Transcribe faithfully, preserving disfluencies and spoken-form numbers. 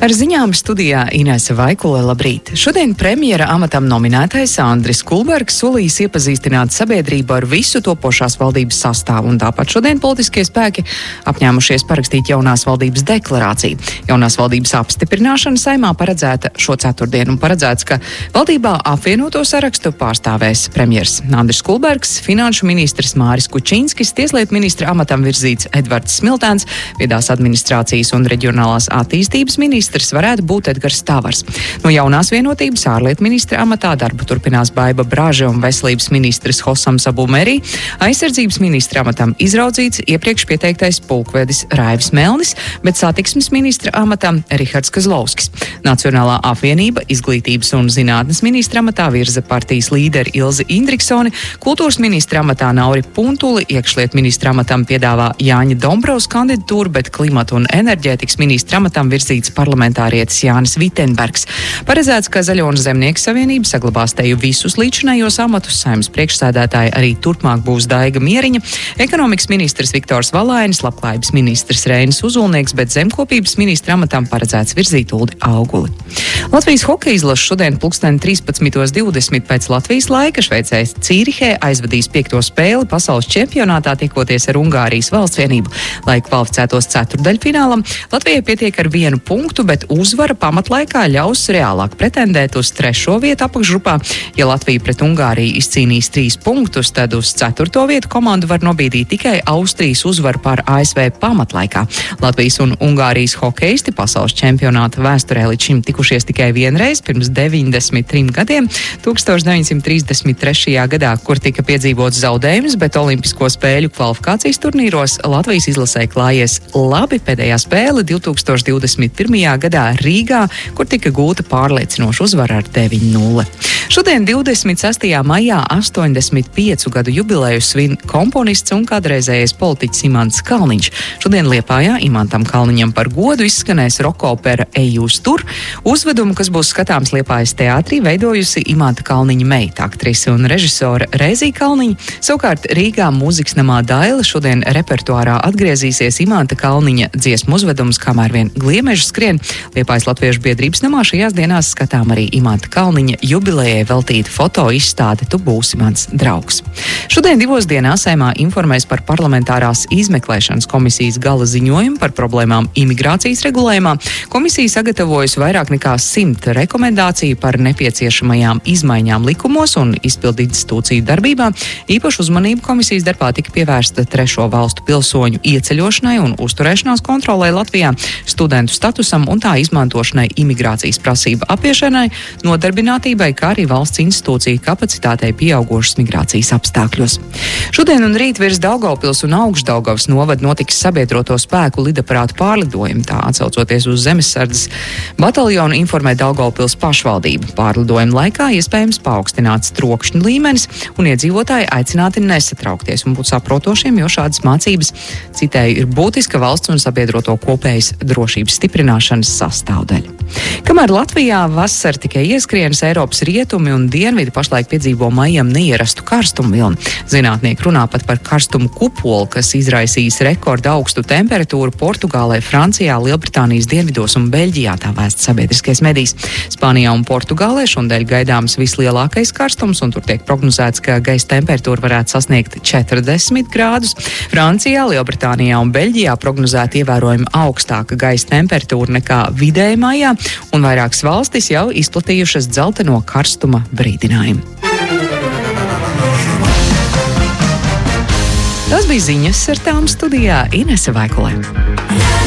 Ar ziņām studijā Inese Vaikule, labrīt! Šodien premjera amatam nominētais Andris Kulbergs solījis iepazīstināt sabiedrību ar visu topošās valdības sastāvu, un tāpat šodien politiskie spēki apņēmušies parakstīt jaunās valdības deklarāciju. Jaunās valdības apstiprināšana Saeimā paredzēta šo ceturtdienu, un paredzēts, ka valdībā apvienoto sarakstu pārstāvēs premjers Andris Kulbergs, finanšu ministrs Māris Kučinskis, tieslietu ministra amatam virzīts Edvards Smiltēns, viedās administrācijas un reģionālās attīstības ministrs varētu būt Edgars Tavars. No jaunās vienotības ārlietu ministra amatā darbu turpinās Baiba Braža un veselības ministrs Hosams Abumeri. Aizsardzības ministra amatam izraudzīts iepriekš pieteiktais pulkvedis Raivis Melnis, bet satiksmes ministra amatam Rihards Kazlovskis. Nacionālā apvienība izglītības un zinātnes ministra amatā virza partijas līderi Ilzi Indriksoni, kultūras ministra amatā Nauri Puntuli, iekšlietu ministra amatam piedāvā Jāņa Dombrovs kandidatūru, bet klimata un enerģētikas ministra amatam virzīts parlamentārietis Jānis Vitenbergs. Paredzēts, ka Zaļo un Zemnieku savienība saglabās teju visus līdzinējos amatus. Saeimas priekšsēdētāja arī turpmāk būs Daiga Mieriņa, ekonomikas ministrs Viktors Valainis, labklājības ministrs Reinis Uzulnieks, bet zemkopības ministra amatam paredzēts virzīt Uldi Auguli. Latvijas hokeja izlase šodien pulksten trīspadsmitos divdesmit pēc Latvijas laika Šveicē Cīrihē aizvadīs piekto spēli pasaules čempionātā, tiekoties ar Ungārijas valsts vienību. Lai kvalificētos ceturtdaļfinālam, Latvijai pietiek ar vienu punktu, bet uzvara pamatlaikā ļaus reālāk pretendēt uz trešo vietu apakšgrupā. Ja Latvija pret Ungāriju izcīnīs trīs punktus, tad uz ceturto vietu komandu var nobīdīt tikai Austrijas uzvaru pār A S V pamatlaikā. Latvijas un Ungārijas hokeisti pasaules čempionāta vēsturē līdz šim tikušies tikai vienreiz pirms deviņdesmit trim gadiem, tūkstoš deviņsimt trīsdesmit trešajā gadā, kur tika piedzīvots zaudējums, bet Olimpisko spēļu kvalifikācijas turnīros Latvijas izlasē klājies labi. Pēdējā spēle divtūkstoš divdesmit pirmajā gadā Rīgā, kur tika gūta pārliecinoša uzvara ar deviņi nulle. Šodien divdesmit sestajā maijā astoņdesmit piecu gadu jubileju svin komponists un kādreizējais politiķis Imants Kalniņš. Šodien Liepājā Imantam Kalniņam par godu izskanēs rokopera Ej jūs tur, uzvedumu, kas būs skatāms Liepājas teātrī, veidojusi Imanta Kalniņa meita, aktrise un režisore Rēzī Kalniņa. Savukārt Rīgā mūzikas namā Daila šodien repertuārā atgriezīsies Imanta Kalniņa dziesmu uzvedums, kamēr vien gliemeži skrien. Liepājas Latviešu biedrības namā šajās dienās skatām arī Imanta Kalniņa jubilejai veltīta foto izstāde Tu būsi mans draugs. Šodien divos dienās Saeimā informēs par parlamentārās izmeklēšanas komisijas gala ziņojumu par problēmām imigrācijas regulējumā. Komisija sagatavojusi vairāk nekā simt rekomendāciju par nepieciešamajām izmaiņām likumos un izpildu institūciju darbībā. Īpašu uzmanību komisijas darbā tika pievērsta trešo valstu pilsoņu ieceļošanai un uzturēšanās kontrolē Latvijā, studentu statusam un tā izmantošanai imigrācijas prasību apiešanai, nodarbinātībai, kā arī valsts institūciju kapacitātei pieaugošas migrācijas apstākļos. Šodien un rīt virs Daugavpils un Augšdaugavas novada notiks sabiedroto spēku lidaparātu pārlidojumi. Tā atsaucoties uz zemesardzes bataljonu informē Daugavpils pašvaldība. Pārlidojuma laikā iespējams paaugstināts trokšņa līmenis un iedzīvotāji aicināti nesatraukties un būt saprotošiem, jo šādas mācības, citēju, ir būtiska valsts un sabiedroto kopējas drošības stiprināšanas sastāvdaļa. Kamēr Latvijā vasara tikai ieskrienas, Eiropas rietumi un dienvidi pašlaik piedzīvo maijam neierastu karstumu vilni. Zinātnieki runā pat par karstumu kupolu, kas izraisīs rekordu augstu temperatūru Portugālē, Francijā, Lielbritānijas dienvidos un Beļģijā, tā vēsts sabiedriskais medijs. Spānijā un Portugālē šodien gaidāms vislielākais karstums, un tur tiek prognozēts, ka gaisa temperatūra varētu sasniegt četrdesmit grādus. Francijā, Lielbritānijā un Beļģijā prognozēta ievērojami augstāka gaisa temperatūra nekā vidēji maijā, un vairākas valstis jau izplatījušas dzelteno karstuma brīdinājumu. Tas bija ziņas, ar tām studijā Inese Vaikule.